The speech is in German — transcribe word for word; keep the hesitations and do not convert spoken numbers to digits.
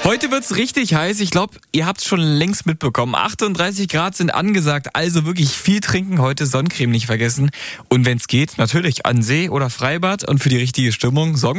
Heute wird's richtig heiß. Ich glaube, ihr habt's schon längst mitbekommen. achtunddreißig Grad sind angesagt, also wirklich viel trinken. Heute Sonnencreme nicht vergessen. Und wenn's geht, natürlich an See oder Freibad. Und für die richtige Stimmung sorgen